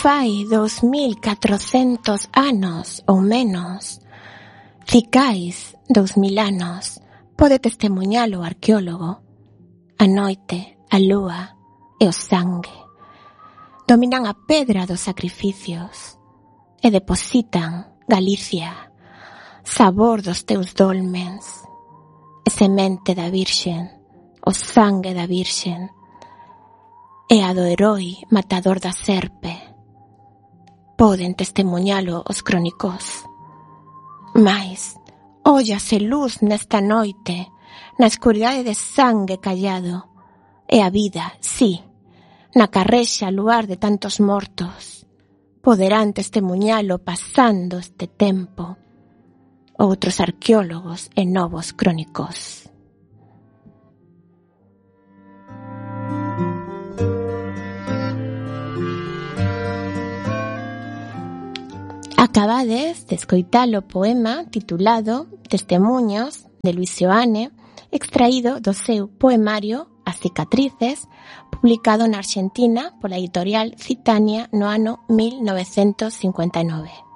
fai 2400 anos ou menos, cicais 2000 anos, pode testemuñalo o arqueólogo. A noite, a lúa e o sangue dominan a pedra dos sacrificios e depositan Galicia, sabor dos teus dolmens, e semente da Virxen, o sangue da Virxen, e a do heroi matador da serpe. Poden testemuñalo os crónicos. Mais, óllase luz nesta noite, na escuridade de sangue callado, e a vida, sí, na carrexa luar de tantos mortos. Poderán testemuñalo pasando este tempo outros arqueólogos e novos crónicos. Acabades de escoitar o poema titulado Testemuños de Luis Seoane, extraído do seu poemario As cicatrices, publicado na Argentina pola editorial Citania no ano 1959.